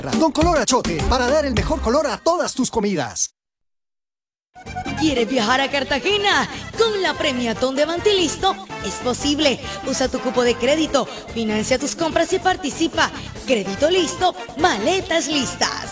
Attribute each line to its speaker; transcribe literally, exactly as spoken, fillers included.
Speaker 1: Con color achote, para dar el mejor color a todas tus comidas.
Speaker 2: ¿Quieres viajar a Cartagena? Con la premiatón de Bantilisto es posible. Usa tu cupo de crédito, financia tus compras y participa. Crédito listo, maletas listas.